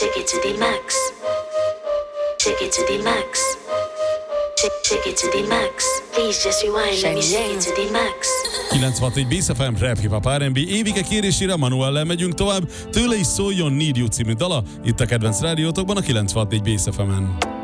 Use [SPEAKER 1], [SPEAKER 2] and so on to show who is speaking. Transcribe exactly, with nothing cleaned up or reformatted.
[SPEAKER 1] Take it to the max. Take it to the max. Take it to the max. Please just rewind, let me shake it to the max.
[SPEAKER 2] kilencvenhat Bész ef em, Rap Hip Hop er and bé, Évike kérésére Manuellel megyünk tovább, tőle is szóljon Need You című dala, itt a kedvenc rádiótokban a kilencvenhat Bész ef emen.